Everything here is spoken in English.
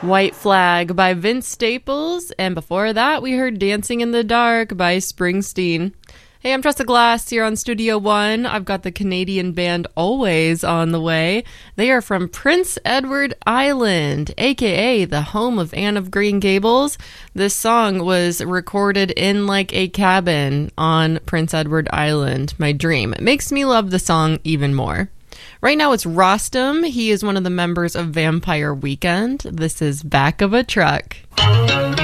White Flag by Vince Staples, and before that we heard Dancing in the Dark by Springsteen. Hey, I'm Tressa Glass here on Studio One. I've got the Canadian band Always on the way. They are from Prince Edward Island, aka the home of Anne of Green Gables. This song was recorded in like a cabin on Prince Edward Island, my dream. It makes me love the song even more. Right now it's Rostam. He is one of the members of Vampire Weekend. This is Back of a Truck.